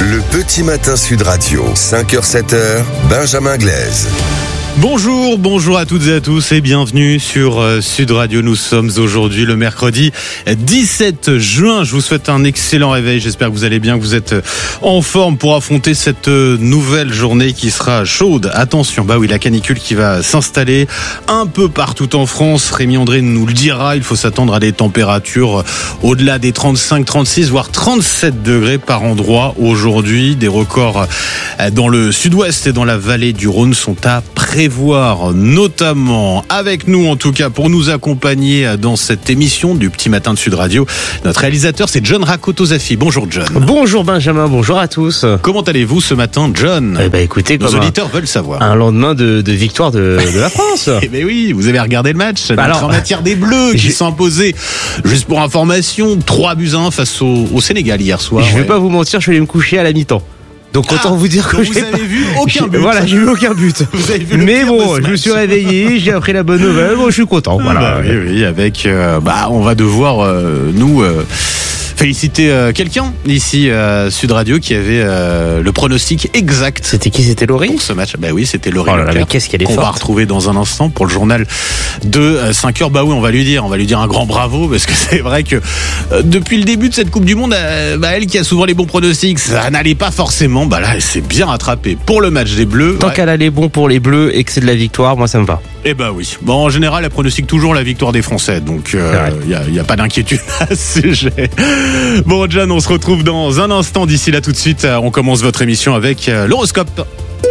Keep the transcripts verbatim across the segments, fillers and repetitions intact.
Le petit matin Sud Radio, cinq heures sept heures, Benjamin Glaise. Bonjour, bonjour à toutes et à tous et bienvenue sur Sud Radio. Nous sommes aujourd'hui le mercredi dix-sept juin. Je vous souhaite un excellent réveil. J'espère que vous allez bien, que vous êtes en forme pour affronter cette nouvelle journée qui sera chaude. Attention, bah oui, la canicule qui va s'installer un peu partout en France. Rémi André nous le dira, il faut s'attendre à des températures au-delà des trente-cinq, trente-six, voire trente-sept degrés par endroit aujourd'hui. Des records dans le sud-ouest et dans la vallée du Rhône sont à prévoir. Voir notamment avec nous, en tout cas pour nous accompagner dans cette émission du Petit Matin de Sud Radio. Notre réalisateur, c'est John Rakotozafi. Bonjour John. Bonjour Benjamin, bonjour à tous. Comment allez-vous ce matin, John? Eh ben écoutez, nos comme auditeurs un, veulent savoir. Un lendemain de, de victoire de, de la France. Eh ben oui, vous avez regardé le match. Bah alors, en matière des Bleus qui sont imposés, juste pour information, trois buts à un face au, au Sénégal hier soir. Je vais ouais. pas vous mentir, je suis allé me coucher à la mi-temps. Donc autant ah, vous dire que vous j'ai avez pas... vu aucun but. Voilà, j'ai vu aucun but. Vous avez vu le Mais pire bon, de ce je me match. suis réveillé, j'ai appris la bonne nouvelle, bon, je suis content. Voilà. Bah, oui, oui, avec, euh, bah, on va devoir euh, nous euh, féliciter euh, quelqu'un ici à Sud Radio qui avait euh, le pronostic exact. C'était qui? C'était Laurie pour ce match? Bah oui, c'était Laurie. Oh là là, Leclerc, mais qu'est-ce qu'elle est qu'on forte. va retrouver dans un instant pour le journal de cinq heures. Bah oui, on va lui dire, on va lui dire un grand bravo parce que c'est vrai que euh, depuis le début de cette Coupe du Monde, euh, bah, elle qui a souvent les bons pronostics, ça n'allait pas forcément. Bah là, elle s'est bien rattrapée pour le match des Bleus. Tant ouais. qu'elle a les bons pour les Bleus et que c'est de la victoire, moi ça me va. Eh ben oui. Bon, en général, elle pronostique toujours la victoire des Français, donc il euh, n'y a, y a pas d'inquiétude à ce sujet. Bon, John, on se retrouve dans un instant. D'ici là, tout de suite, on commence votre émission avec euh, l'horoscope.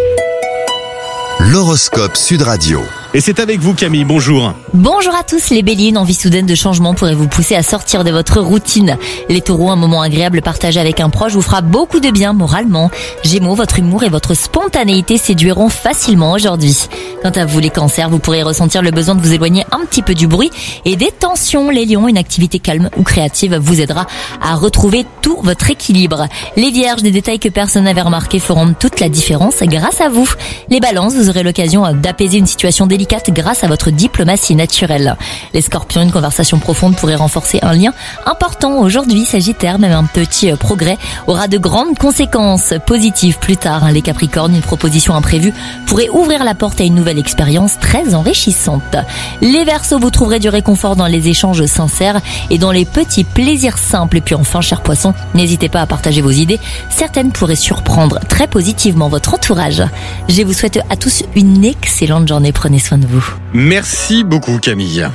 L'horoscope Sud Radio. Et c'est avec vous, Camille. Bonjour. Bonjour à tous les béliers, une envie soudaine de changement pourrait vous pousser à sortir de votre routine. Les taureaux, un moment agréable partagé avec un proche vous fera beaucoup de bien moralement. Gémeaux, votre humour et votre spontanéité séduiront facilement aujourd'hui. Quant à vous les cancers, vous pourrez ressentir le besoin de vous éloigner un petit peu du bruit et des tensions. Les lions, une activité calme ou créative vous aidera à retrouver tout votre équilibre. Les vierges, des détails que personne n'avait remarqués feront toute la différence grâce à vous. Les balances, vous aurez l'occasion d'apaiser une situation délicate grâce à votre diplomatie naturelle. Les scorpions, une conversation profonde pourrait renforcer un lien important. Aujourd'hui, Sagittaire, même un petit progrès aura de grandes conséquences positives plus tard. Les capricornes, une proposition imprévue pourrait ouvrir la porte à une nouvelle expérience très enrichissante. Les Verseaux, vous trouverez du réconfort dans les échanges sincères et dans les petits plaisirs simples. Et puis enfin, chers poissons, n'hésitez pas à partager vos idées. Certaines pourraient surprendre très positivement votre entourage. Je vous souhaite à tous une excellente journée. Prenez soin de vous. Merci beaucoup, Camille.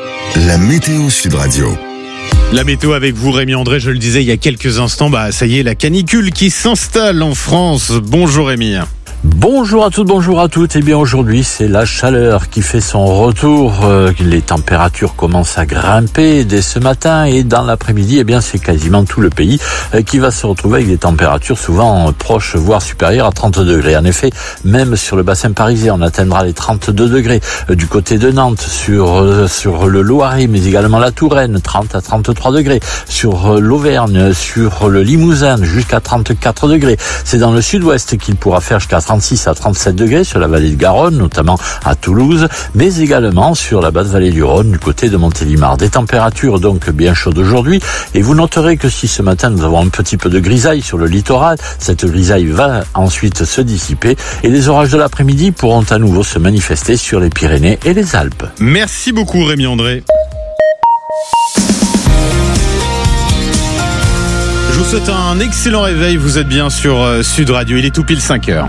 La météo Sud Radio. La météo avec vous, Rémi André, je le disais il y a quelques instants, bah ça y est, la canicule qui s'installe en France. Bonjour Rémi. Bonjour à toutes, bonjour à toutes. Eh bien aujourd'hui, c'est la chaleur qui fait son retour. Euh, les températures commencent à grimper dès ce matin et dans l'après-midi, eh bien c'est quasiment tout le pays euh, qui va se retrouver avec des températures souvent euh, proches, voire supérieures à trente degrés. En effet, même sur le bassin parisien, on atteindra les trente-deux degrés. Euh, du côté de Nantes, sur euh, sur le Loiret, mais également la Touraine, trente à trente-trois degrés. Sur euh, l'Auvergne, sur le Limousin, jusqu'à trente-quatre degrés. C'est dans le sud-ouest qu'il pourra faire jusqu'à trente-six à trente-sept degrés sur la vallée de Garonne, notamment à Toulouse, mais également sur la basse vallée du Rhône, du côté de Montélimar. Des températures donc bien chaudes aujourd'hui, et vous noterez que si ce matin nous avons un petit peu de grisaille sur le littoral, cette grisaille va ensuite se dissiper, et les orages de l'après-midi pourront à nouveau se manifester sur les Pyrénées et les Alpes. Merci beaucoup Rémi André. Je vous souhaite un excellent réveil, vous êtes bien sur Sud Radio, il est tout pile cinq heures.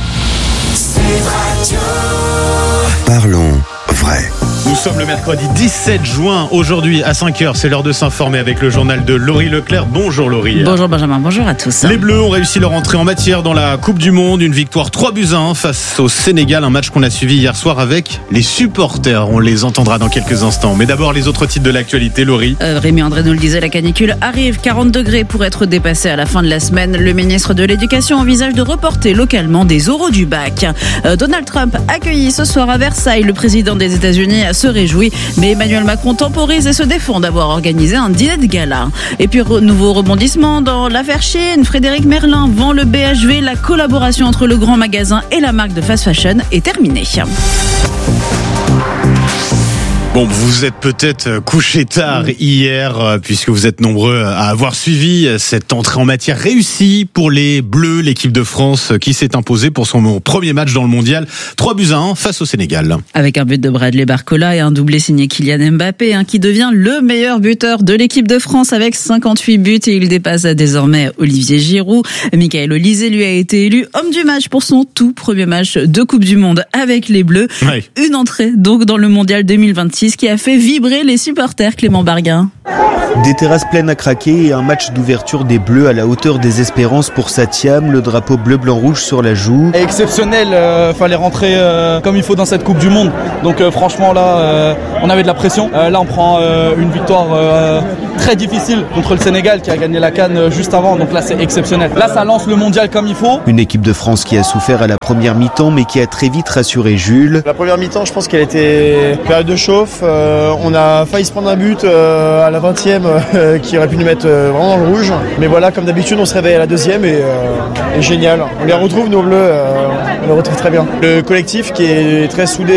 Parlons vrai. Nous sommes le mercredi dix-sept juin. Aujourd'hui, à cinq heures, c'est l'heure de s'informer avec le journal de Laurie Leclerc. Bonjour Laurie. Bonjour Benjamin, bonjour à tous. Les Bleus ont réussi leur entrée en matière dans la Coupe du Monde. Une victoire trois buts à un face au Sénégal. Un match qu'on a suivi hier soir avec les supporters. On les entendra dans quelques instants. Mais d'abord, les autres titres de l'actualité, Laurie. Euh, Rémi André nous le disait, la canicule arrive. quarante degrés pour être dépassé à la fin de la semaine. Le ministre de l'Éducation envisage de reporter localement des oraux du bac. Euh, Donald Trump accueilli ce soir à Versailles. Le président des États-Unis se réjouit. Mais Emmanuel Macron temporise et se défend d'avoir organisé un dîner de gala. Et puis, re- nouveau rebondissement dans l'affaire Shein. Frédéric Merlin vend le B H V. La collaboration entre le grand magasin et la marque de fast fashion est terminée. Bon, vous êtes peut-être couché tard hier, puisque vous êtes nombreux à avoir suivi cette entrée en matière réussie pour les Bleus, l'équipe de France qui s'est imposée pour son premier match dans le mondial. trois buts à un face au Sénégal. Avec un but de Bradley Barcola et un doublé signé Kylian Mbappé, hein, qui devient le meilleur buteur de l'équipe de France avec cinquante-huit buts et il dépasse désormais Olivier Giroud. Michael Olise lui a été élu homme du match pour son tout premier match de Coupe du Monde avec les Bleus. Ouais. Une entrée donc dans le mondial deux mille vingt-six qui a fait vibrer les supporters. Clément Barguin. Des terrasses pleines à craquer et un match d'ouverture des Bleus à la hauteur des espérances pour Satiam, le drapeau bleu-blanc-rouge sur la joue. Exceptionnel, euh, fallait rentrer euh, comme il faut dans cette Coupe du Monde. Donc euh, franchement là, euh, on avait de la pression. Euh, là on prend euh, une victoire euh, très difficile contre le Sénégal qui a gagné la CAN euh, juste avant. Donc là c'est exceptionnel. Là ça lance le mondial comme il faut. Une équipe de France qui a souffert à la première mi-temps mais qui a très vite rassuré Jules. La première mi-temps je pense qu'elle était période de chauffe. Euh, on a failli se prendre un but euh, à la vingtième euh, qui aurait pu nous mettre euh, vraiment dans le rouge. Mais voilà, comme d'habitude on se réveille à la deuxième et, euh, et génial. On les retrouve nos Bleus, euh, on les retrouve très bien. Le collectif qui est très soudé,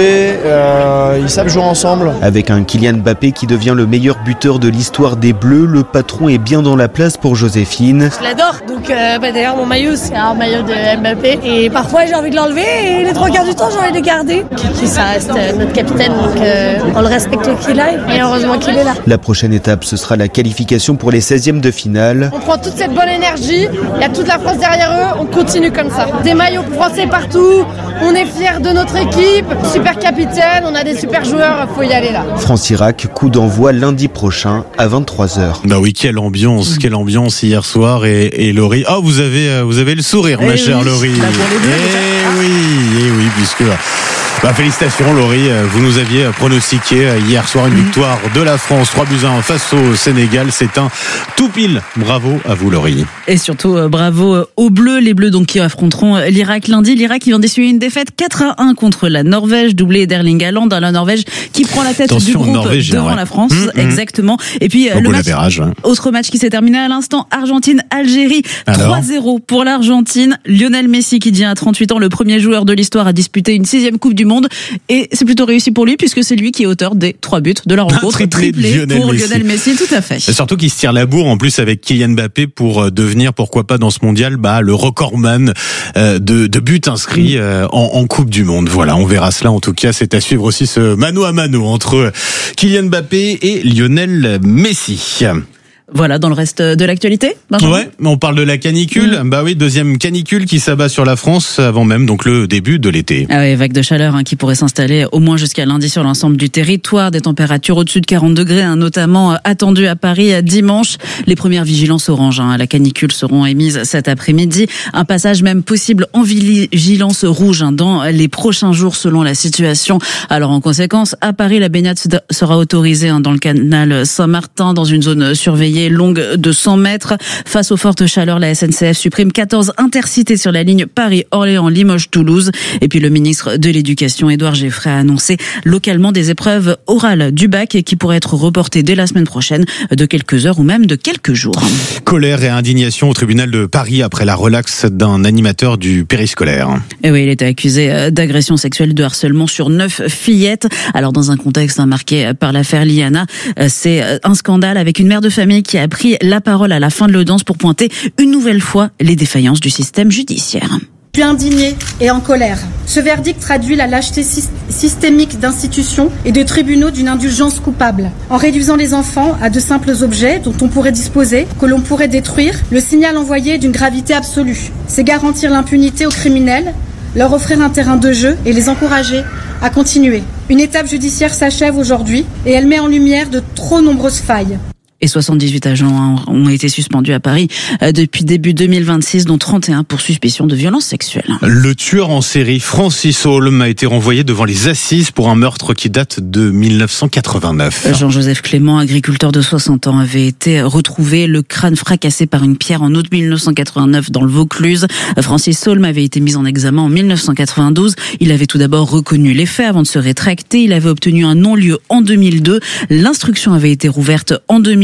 euh, ils savent jouer ensemble. Avec un Kylian Mbappé qui devient le meilleur buteur de l'histoire des Bleus, le patron est bien dans la place pour Joséphine. Je l'adore, donc euh, bah, d'ailleurs mon maillot c'est un maillot de Mbappé et parfois j'ai envie de l'enlever et les trois quarts du temps j'ai envie de le garder. Kiki ça reste euh, notre capitaine donc euh, on le respecte qu'il aille et heureusement qu'il est là. La prochaine étape ce sera la qualification pour les seizièmes de finale. On prend toute cette bonne énergie, il y a toute la France derrière eux, on continue comme ça. Des maillots français partout, on est fiers de notre équipe, super capitaine, on a des super joueurs, faut y aller là. France-Irak, coup d'envoi lundi prochain à vingt-trois heures. Bah oui, quelle ambiance, quelle ambiance hier soir et, et Laurie. Oh, vous avez, vous avez le sourire, ma Eh chère oui, Laurie. là pour les Bleus, Eh oui, eh oui, puisque. Bah, félicitations Laurie, vous nous aviez pronostiqué hier soir une victoire de la France, trois buts à un face au Sénégal, c'est un tout pile. Bravo à vous Laurie. Et surtout euh, bravo euh, aux Bleus, les Bleus donc qui affronteront euh, l'Irak lundi. L'Irak qui vient d'essuyer une défaite quatre à un contre la Norvège, doublé d'Erling Haaland, la Norvège qui prend la tête Attention, du groupe devant ouais. la France, mmh, mmh. exactement. Et puis euh, le match, hein. autre match qui s'est terminé à l'instant, Argentine-Algérie, trois zéro pour l'Argentine. Lionel Messi qui devient à trente-huit ans le premier joueur de l'histoire à disputer une sixième Coupe du Monde et c'est plutôt réussi pour lui puisque c'est lui qui est auteur des trois buts de la rencontre. Triplé, triplé Lionel pour Messi. Lionel Messi, tout à fait. Surtout qu'il se tire la bourre en plus avec Kylian Mbappé pour devenir, pourquoi pas dans ce mondial, bah le recordman euh, de, de buts inscrits euh, en, en Coupe du Monde. Voilà, on verra cela en tout cas. C'est à suivre aussi ce mano à mano entre Kylian Mbappé et Lionel Messi. Voilà, dans le reste de l'actualité, Benjamin. Ouais, mais on parle de la canicule. Mmh. Bah oui, deuxième canicule qui s'abat sur la France avant même donc le début de l'été. Ah oui, vague de chaleur hein, qui pourrait s'installer au moins jusqu'à lundi sur l'ensemble du territoire. Des températures au-dessus de quarante degrés, hein, notamment euh, attendues à Paris euh, dimanche. Les premières vigilances orange hein, à la canicule seront émises cet après-midi. Un passage même possible en vigilance rouge hein, dans les prochains jours selon la situation. Alors en conséquence, à Paris, la baignade sera autorisée hein, dans le canal Saint-Martin, dans une zone surveillée longue de cent mètres. Face aux fortes chaleurs, la S N C F supprime quatorze intercités sur la ligne Paris-Orléans-Limoges-Toulouse. Et puis le ministre de l'Éducation, Édouard Geffray, a annoncé localement des épreuves orales du bac qui pourraient être reportées dès la semaine prochaine de quelques heures ou même de quelques jours. Colère et indignation au tribunal de Paris après la relaxe d'un animateur du périscolaire. Et oui, il était accusé d'agression sexuelle, de harcèlement sur neuf fillettes. Alors dans un contexte marqué par l'affaire Liana, c'est un scandale avec une mère de famille qui a pris la parole à la fin de l'audience pour pointer une nouvelle fois les défaillances du système judiciaire. Je suis indignée et en colère. Ce verdict traduit la lâcheté systémique d'institutions et de tribunaux d'une indulgence coupable. En réduisant les enfants à de simples objets dont on pourrait disposer, que l'on pourrait détruire, le signal envoyé est d'une gravité absolue. C'est garantir l'impunité aux criminels, leur offrir un terrain de jeu et les encourager à continuer. Une étape judiciaire s'achève aujourd'hui et elle met en lumière de trop nombreuses failles. Et soixante-dix-huit agents ont été suspendus à Paris depuis début deux mille vingt-six, dont trente et un pour suspicion de violences sexuelles. Le tueur en série Francis Holm a été renvoyé devant les assises pour un meurtre qui date de mille neuf cent quatre-vingt-neuf. Jean-Joseph Clément, agriculteur de soixante ans, avait été retrouvé le crâne fracassé par une pierre en août mille neuf cent quatre-vingt-neuf dans le Vaucluse. Francis Holm avait été mis en examen en mille neuf cent quatre-vingt-douze. Il avait tout d'abord reconnu les faits avant de se rétracter. Il avait obtenu un non-lieu en deux mille deux. L'instruction avait été rouverte en deux mille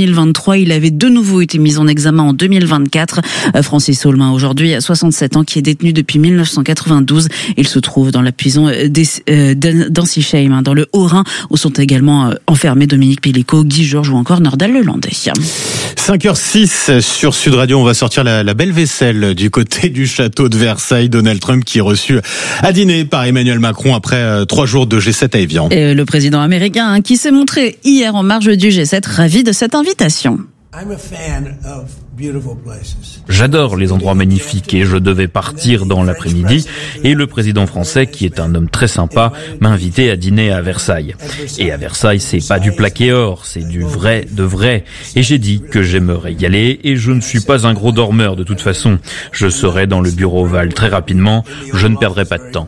mille vingt-trois. Il avait de nouveau été mis en examen en deux mille vingt-quatre. Francis Holmin, aujourd'hui à soixante-sept ans, qui est détenu depuis mille neuf cent quatre-vingt-douze. Il se trouve dans la prison d'Ensisheim, dans le Haut-Rhin, où sont également enfermés Dominique Pellico, Guy Georges ou encore Nordal Lelandais. cinq heures six sur Sud Radio, on va sortir la, la belle vaisselle du côté du château de Versailles. Donald Trump qui est reçu à dîner par Emmanuel Macron après euh, trois jours de G sept à Évian. Et le président américain hein, qui s'est montré hier en marge du G sept, ravi de cette invitation. J'adore les endroits magnifiques et je devais partir dans l'après-midi et le président français, qui est un homme très sympa, m'a invité à dîner à Versailles. Et à Versailles, c'est pas du plaqué or, c'est du vrai de vrai. Et j'ai dit que j'aimerais y aller et je ne suis pas un gros dormeur de toute façon. Je serai dans le bureau ovale très rapidement, je ne perdrai pas de temps.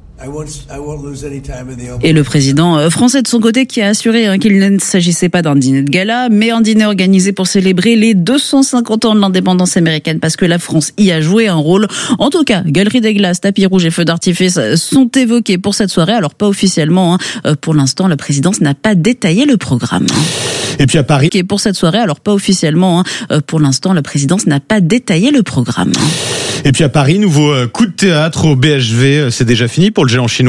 Et le président français de son côté qui a assuré hein, qu'il ne s'agissait pas d'un dîner de gala, mais un dîner organisé pour célébrer les deux cent cinquante ans de l'indépendance américaine, parce que la France y a joué un rôle. En tout cas, galerie des glaces, tapis rouges et feux d'artifice sont évoqués pour cette soirée, alors pas officiellement. Hein. Pour l'instant, la présidence n'a pas détaillé le programme. Et puis à Paris... Et pour cette soirée, alors pas officiellement. Hein. Pour l'instant, la présidence n'a pas détaillé le programme. Et puis à Paris, nouveau coup de théâtre au B H V, c'est déjà fini pour le géant chinois.